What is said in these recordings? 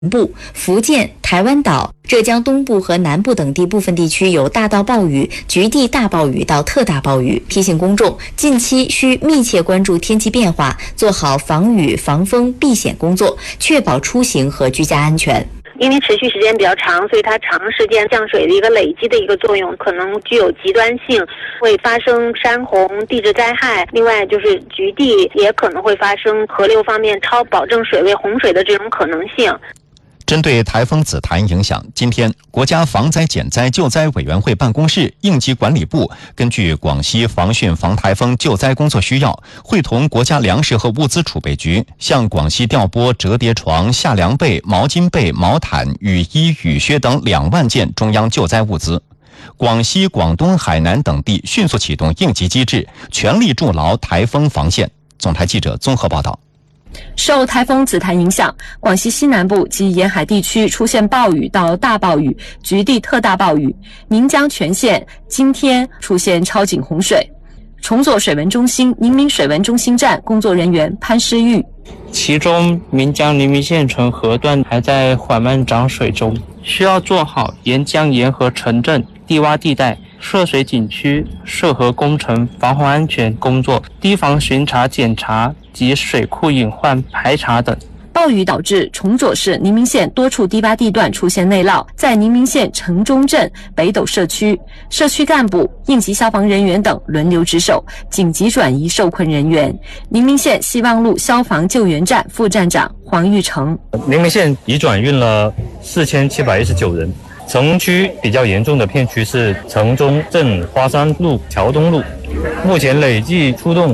部、福建、台湾岛、浙江东部和南部等地部分地区有大到暴雨、局地大暴雨到特大暴雨，提醒公众近期需密切关注天气变化，做好防雨、防风、避险工作，确保出行和居家安全。 因为持续时间比较长，所以它长时间降水的一个累积的一个作用，可能具有极端性，会发生山洪、地质灾害。另外就是局地也可能会发生河流方面超保证水位洪水的这种可能性。 针对台风紫檀影响，今天国家防灾减灾救灾委员会办公室应急管理部根据广西防汛防台风救灾工作需要，会同国家粮食和物资储备局向广西调拨折叠床、夏凉被、毛巾被、毛毯、雨衣、雨靴等2万件中央救灾物资。广西、广东、海南等地迅速启动应急机制，全力筑牢台风防线。总台记者综合报道。 受台风紫檀影响，广西西南部及沿海地区出现暴雨到大暴雨、局地特大暴雨，宁江全县今天出现超警洪水。崇左水文中心宁明水文中心站工作人员潘诗玉， 其中岷江宁明县城河段还在缓慢涨水中，需要做好沿江沿河城镇、低洼地带、涉水景区涉河工程防洪安全工作、堤防巡查检查及水库隐患排查等。 暴雨导致崇左市宁明县多处低洼地段出现内涝，在宁明县城中镇北斗社区，社区干部、应急消防人员等轮流值守，紧急转移受困人员。宁明县希望路消防救援站副站长黄玉成， 宁明县已转运了4719人。城区比较严重的片区是城中镇花山路、桥东路，目前累计出动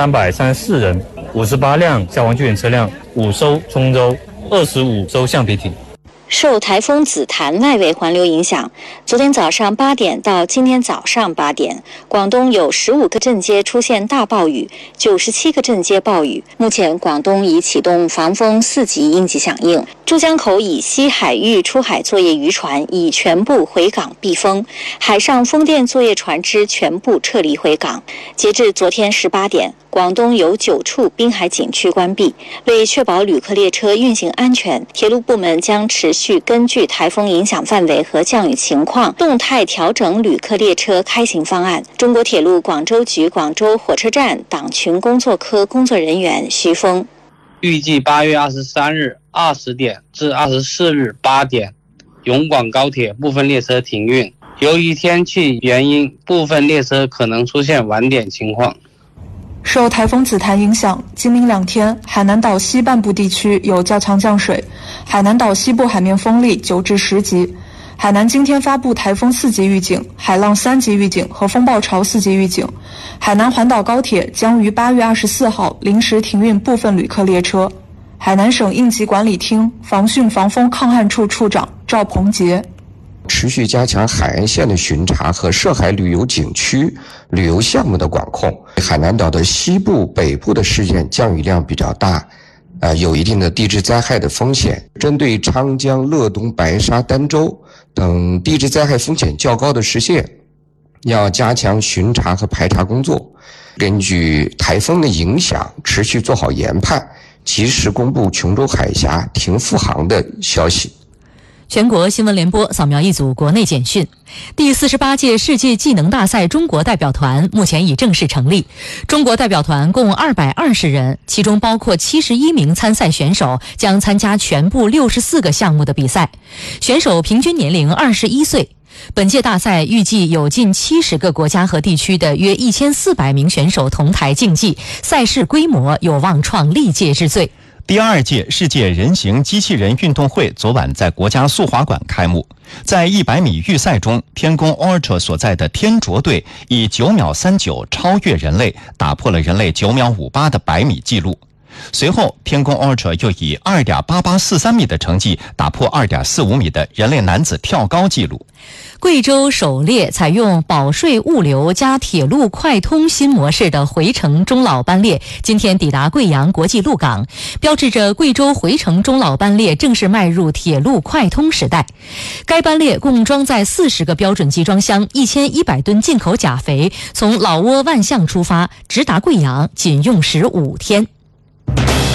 334人，58辆消防救援车辆，5艘冲舟，25艘橡皮艇。 受台风紫檀外围环流影响，昨天早上8点到今天早上8点，广东有15个镇街出现大暴雨，97个镇街暴雨。目前广东已启动防风4级应急响应。珠江口以西海域出海作业渔船已全部回港避风，海上风电作业船只全部撤离回港。截至昨天18点，广东有9处滨海景区关闭。为确保旅客列车运行安全，铁路部门将持续根据台风影响范围和降雨情况，动态调整旅客列车开行方案。中国铁路广州局广州火车站党群工作科工作人员徐峰， 预计8月23日20点至24日8点，永广高铁部分列车停运。由于天气原因，部分列车可能出现晚点情况。 受台风紫檀影响，今明2天，海南岛西半部地区有较强降水，海南岛西部海面风力9至10级。海南今天发布台风4级预警、海浪3级预警和风暴潮4级预警。海南环岛高铁将于8月24号临时停运部分旅客列车。海南省应急管理厅防汛防风抗旱处处长赵鹏杰， 持续加强海岸线的巡查和涉海旅游景区、旅游项目的管控。海南岛的西部、北部的事件降雨量比较大，有一定的地质灾害的风险。针对昌江、乐东、白沙、儋州等地质灾害风险较高的市县，要加强巡查和排查工作，根据台风的影响，持续做好研判，及时公布琼州海峡停复航的消息。 全国新闻联播扫描一组国内简讯。第48届世界技能大赛中国代表团目前已正式成立。中国代表团共220人，其中包括71名参赛选手，将参加全部64个项目的比赛。选手平均年龄21岁。本届大赛预计有近70个国家和地区的约1400名选手同台竞技，赛事规模有望创历届之最。 第2届世界人形机器人运动会昨晚在国家速滑馆开幕。在100米预赛中，天宫 Ultra 所在的天卓队以9秒39超越人类，打破了人类9秒58的100米纪录。随后，天宫 Ultra 又以 2.8843 米的成绩打破 2.45 米的人类男子跳高纪录。 贵州首列采用保税物流加铁路快通新模式的回程中老班列今天抵达贵阳国际陆港，标志着贵州回程中老班列正式迈入铁路快通时代。该班列共装载40个标准集装箱，1100吨进口钾肥，从老挝万象出发，直达贵阳，仅用时5天。